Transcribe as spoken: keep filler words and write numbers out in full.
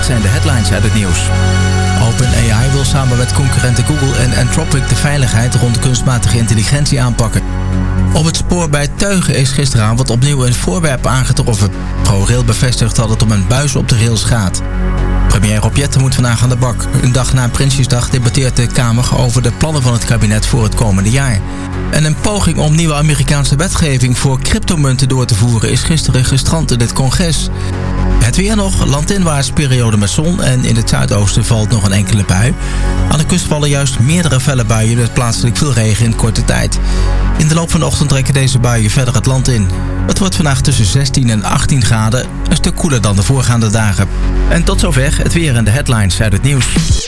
zijn de headlines uit het nieuws. OpenAI wil samen met concurrenten Google en Anthropic de veiligheid rond kunstmatige intelligentie aanpakken. Op het spoor bij Teugen is gisteravond opnieuw een voorwerp aangetroffen. ProRail bevestigt dat het om een buis op de rails gaat. Premier Rob Jetten moet vandaag aan de bak. Een dag na Prinsjesdag debatteert de Kamer over de plannen van het kabinet voor het komende jaar. En een poging om nieuwe Amerikaanse wetgeving voor cryptomunten door te voeren is gisteren gestrand in het congres. Het weer nog, landinwaarts periode met zon en in het zuidoosten valt nog een enkele bui. Aan de kust vallen juist meerdere felle buien met plaatselijk veel regen in korte tijd. In de loop van de ochtend trekken deze buien verder het land in. Het wordt vandaag tussen zestien en achttien graden, een stuk koeler dan de voorgaande dagen. En tot zover het weer en de headlines uit het nieuws.